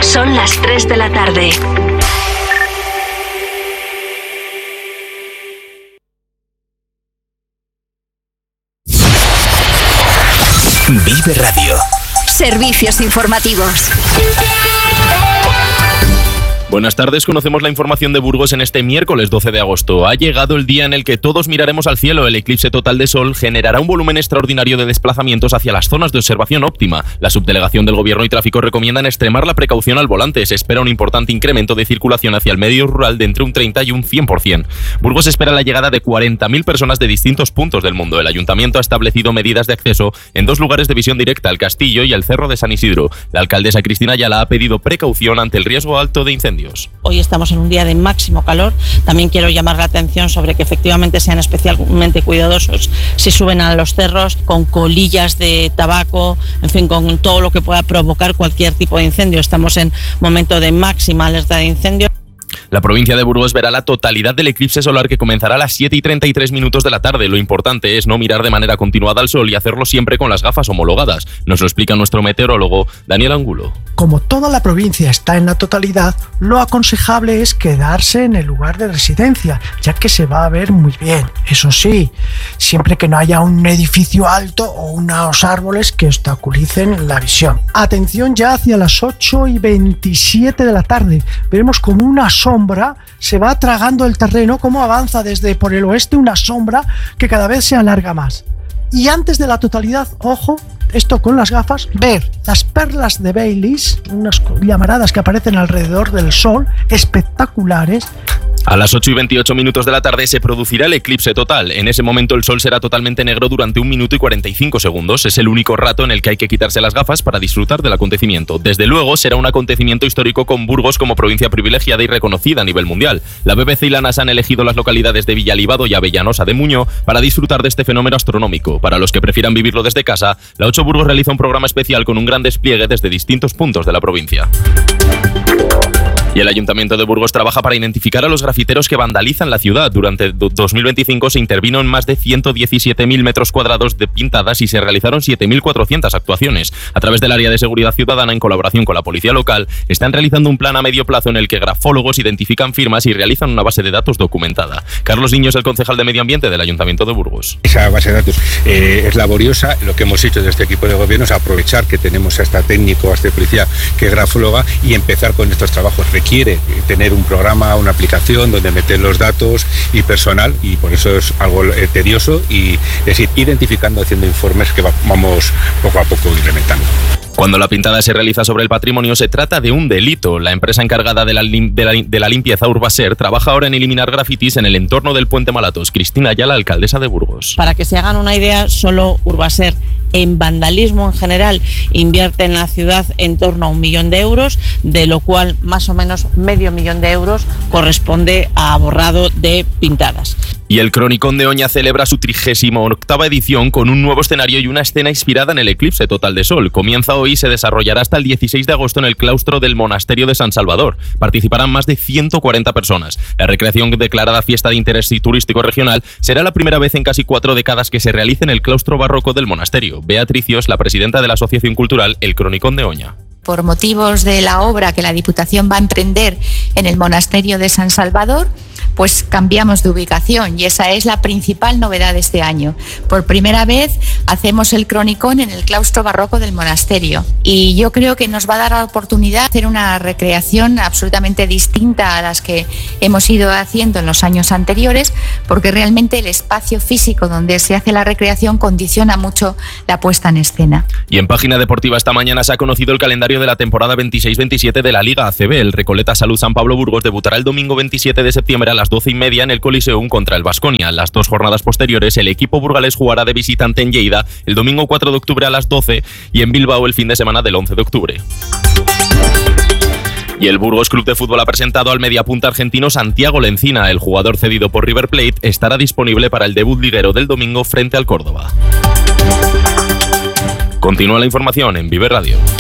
Son las 3 de la tarde. Vive Radio. Servicios informativos. Buenas tardes, conocemos la información de Burgos en este miércoles 12 de agosto. Ha llegado el día en el que todos miraremos al cielo. El eclipse total de sol generará un volumen extraordinario de desplazamientos hacia las zonas de observación óptima. La subdelegación del Gobierno y Tráfico recomiendan extremar la precaución al volante. Se espera un importante incremento de circulación hacia el medio rural de entre un 30 y un 100%. Burgos espera la llegada de 40.000 personas de distintos puntos del mundo. El Ayuntamiento ha establecido medidas de acceso en 2 lugares de visión directa, el Castillo y el Cerro de San Isidro. La alcaldesa Cristina Ayala ha pedido precaución ante el riesgo alto de incendios. Hoy estamos en un día de máximo calor. También quiero llamar la atención sobre que efectivamente sean especialmente cuidadosos si suben a los cerros con colillas de tabaco, en fin, con todo lo que pueda provocar cualquier tipo de incendio. Estamos en momento de máxima alerta de incendio. La provincia de Burgos verá la totalidad del eclipse solar que comenzará a las 7:33 de la tarde. Lo importante es no mirar de manera continuada al sol y hacerlo siempre con las gafas homologadas. Nos lo explica nuestro meteorólogo Daniel Angulo. Como toda la provincia está en la totalidad, lo aconsejable es quedarse en el lugar de residencia, ya que se va a ver muy bien. Eso sí, siempre que no haya un edificio alto o unos árboles que obstaculicen la visión. Atención ya hacia las 8:27 de la tarde. Veremos como una sombra se va tragando el terreno, como avanza desde por el oeste una sombra que cada vez se alarga más. Y antes de la totalidad, ojo, esto con las gafas, ver las perlas de Baileys, unas llamaradas que aparecen alrededor del sol, espectaculares. A las 8:28 de la tarde se producirá el eclipse total. En ese momento el sol será totalmente negro durante 1 minuto y 45 segundos. Es el único rato en el que hay que quitarse las gafas para disfrutar del acontecimiento. Desde luego será un acontecimiento histórico con Burgos como provincia privilegiada y reconocida a nivel mundial. La BBC y la NASA han elegido las localidades de Villalibado y Avellanosa de Muño para disfrutar de este fenómeno astronómico. Para los que prefieran vivirlo desde casa, la 8 Burgos realiza un programa especial con un gran despliegue desde distintos puntos de la provincia. Y el Ayuntamiento de Burgos trabaja para identificar a los grafiteros que vandalizan la ciudad. Durante 2025 se intervino en más de 117.000 metros cuadrados de pintadas y se realizaron 7.400 actuaciones. A través del área de seguridad ciudadana, en colaboración con la policía local, están realizando un plan a medio plazo en el que grafólogos identifican firmas y realizan una base de datos documentada. Carlos Niño es el concejal de Medio Ambiente del Ayuntamiento de Burgos. Esa base de datos es laboriosa. Lo que hemos hecho desde este equipo de gobierno es aprovechar que tenemos a esta técnico, a esta policía que es grafóloga y empezar con estos trabajos. Requiere tener un programa, una aplicación donde meter los datos y personal, y por eso es algo tedioso, y es decir, identificando, haciendo informes que vamos poco a poco implementando. Cuando la pintada se realiza sobre el patrimonio se trata de un delito. La empresa encargada de la limpieza, Urbaser, trabaja ahora en eliminar grafitis en el entorno del Puente Malatos. Cristina Ayala, alcaldesa de Burgos. Para que se hagan una idea, solo Urbaser en vandalismo en general invierte en la ciudad en torno a 1 millón de euros, de lo cual más o menos medio millón de euros corresponde a borrado de pintadas. Y el Cronicón de Oña celebra su 38ª edición con un nuevo escenario y una escena inspirada en el eclipse total de sol. Comienza hoy y se desarrollará hasta el 16 de agosto en el claustro del Monasterio de San Salvador. Participarán más de 140 personas. La recreación, declarada fiesta de interés turístico regional, será la primera vez en casi 4 décadas que se realice en el claustro barroco del monasterio. Beatricio es la presidenta de la Asociación Cultural El Cronicón de Oña. Por motivos de la obra que la Diputación va a emprender en el Monasterio de San Salvador, pues cambiamos de ubicación y esa es la principal novedad de este año. Por primera vez hacemos el cronicón en el claustro barroco del monasterio y yo creo que nos va a dar la oportunidad de hacer una recreación absolutamente distinta a las que hemos ido haciendo en los años anteriores, porque realmente el espacio físico donde se hace la recreación condiciona mucho la puesta en escena. Y en página deportiva esta mañana se ha conocido el calendario de la temporada 26-27 de la Liga ACB. El Recoleta Salud San Pablo Burgos debutará el domingo 27 de septiembre a las 12:30 en el Coliseum contra el Baskonia. Las 2 jornadas posteriores, el equipo burgalés jugará de visitante en Lleida el domingo 4 de octubre a las 12 y en Bilbao el fin de semana del 11 de octubre. Y el Burgos Club de Fútbol ha presentado al mediapunta argentino Santiago Lencina. El jugador cedido por River Plate estará disponible para el debut liguero del domingo frente al Córdoba. Continúa la información en Vive Radio.